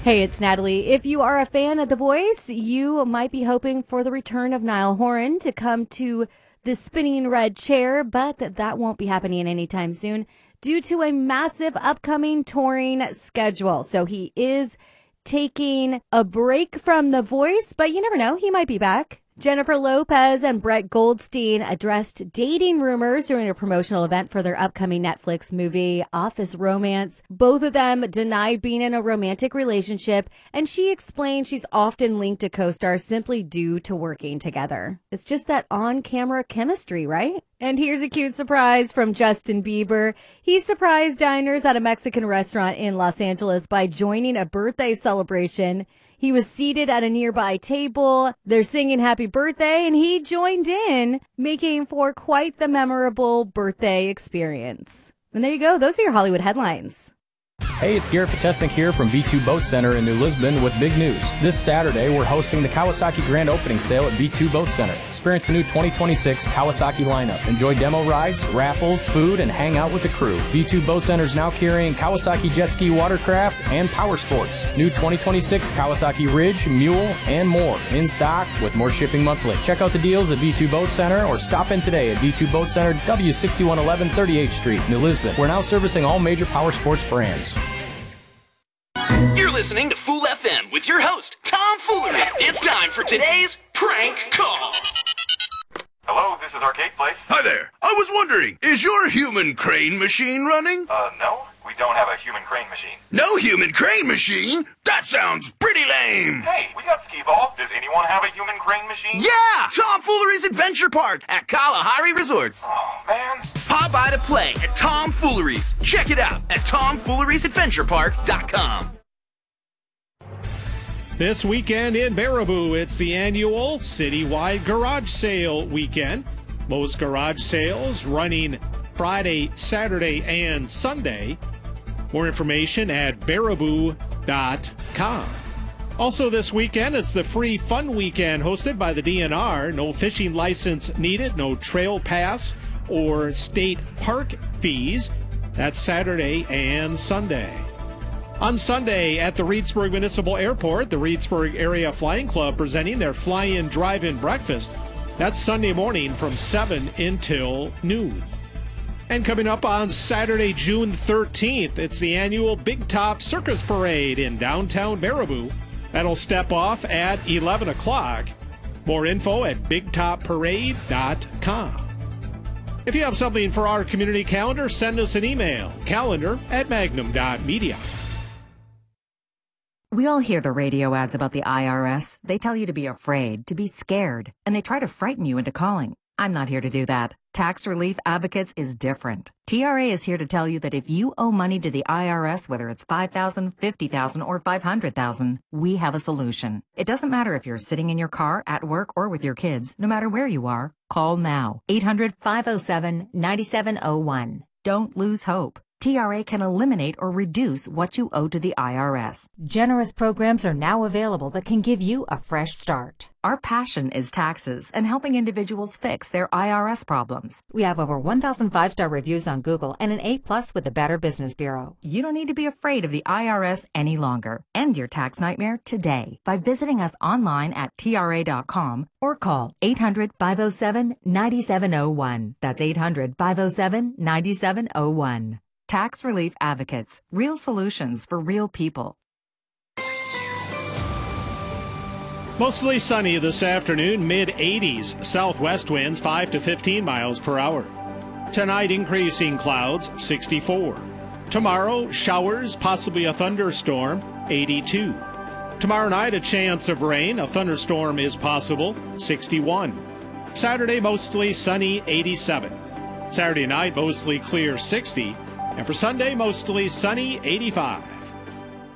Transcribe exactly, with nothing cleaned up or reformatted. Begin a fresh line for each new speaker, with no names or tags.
Hey, it's Natalie. If you are a fan of The Voice, you might be hoping for the return of Niall Horan to come to the spinning red chair, but that won't be happening anytime soon due to a massive upcoming touring schedule. So he is taking a break from The Voice, but you never know, he might be back. Jennifer Lopez and Brett Goldstein addressed dating rumors during a promotional event for their upcoming Netflix movie, Office Romance. Both of them denied being in a romantic relationship, and she explained she's often linked to co-stars simply due to working together. It's just that on-camera chemistry, right? And here's a cute surprise from Justin Bieber. He surprised diners at a Mexican restaurant in Los Angeles by joining a birthday celebration. He was seated at a nearby table. They're singing happy birthday, and he joined in, making for quite the memorable birthday experience. And there you go. Those are your Hollywood headlines.
Hey, it's Garrett Potesnik here from V two Boat Center in New Lisbon with big news. This Saturday, we're hosting the Kawasaki Grand Opening Sale at V two Boat Center. Experience the new twenty twenty-six Kawasaki lineup. Enjoy demo rides, raffles, food, and hang out with the crew. V two Boat Center is now carrying Kawasaki Jet Ski Watercraft and Power Sports. New twenty twenty-six Kawasaki Ridge, Mule, and more in stock with more shipping monthly. Check out the deals at V two Boat Center or stop in today at V two Boat Center, W sixty-one eleven thirty-eighth Street, New Lisbon. We're now servicing all major Power Sports brands.
You're listening to Fool F M with your host, Tom Foolery. It's time for today's prank call.
Hello, this is Arcade Place.
Hi there. I was wondering, is your human crane machine running?
Uh, no, we don't have a human crane machine.
No human crane machine? That sounds pretty lame.
Hey, we got skee-ball. Does anyone have a human crane machine?
Yeah! Tom Foolery's Adventure Park at Kalahari Resorts.
Oh, man.
Pop by to play at Tom Foolery's. Check it out at tom fooleries adventure park dot com.
This weekend in Baraboo, it's the annual citywide garage sale weekend. Most garage sales running Friday, Saturday, and Sunday. More information at baraboo dot com. Also this weekend, it's the Free Fun Weekend hosted by the D N R. No fishing license needed, no trail pass or state park fees. That's Saturday and Sunday. On Sunday at the Reedsburg Municipal Airport, the Reedsburg Area Flying Club presenting their Fly-In Drive-In Breakfast. That's Sunday morning from seven until noon. And coming up on Saturday, June thirteenth, it's the annual Big Top Circus Parade in downtown Baraboo. That'll step off at eleven o'clock. More info at big top parade dot com. If you have something for our community calendar, send us an email, calendar at magnum dot media.
We all hear the radio ads about the I R S. They tell you to be afraid, to be scared, and they try to frighten you into calling. I'm not here to do that. Tax Relief Advocates is different. T R A is here to tell you that if you owe money to the I R S, whether it's five thousand dollars, fifty thousand dollars, or five hundred thousand dollars, we have a solution. It doesn't matter if you're sitting in your car, at work, or with your kids. No matter where you are, call now. eight hundred, five oh seven, nine seven oh one. Don't lose hope. T R A can eliminate or reduce what you owe to the I R S.
Generous programs are now available that can give you a fresh start.
Our passion is taxes and helping individuals fix their I R S problems.
We have over one thousand five-star reviews on Google and an A plus with the Better Business Bureau.
You don't need to be afraid of the I R S any longer. End your tax nightmare today by visiting us online at T R A dot com or call eight hundred, five oh seven, nine seven oh one. That's eight hundred, five oh seven, nine seven oh one. Tax Relief Advocates. Real solutions for real people.
Mostly sunny this afternoon, mid eighties. Southwest winds five to fifteen miles per hour. Tonight, increasing clouds, sixty-four. Tomorrow, showers, possibly a thunderstorm, eighty-two. Tomorrow night, a chance of rain. A thunderstorm is possible, sixty-one. Saturday, mostly sunny, eighty-seven. Saturday night, mostly clear, sixty. And for Sunday, mostly sunny, eighty-five.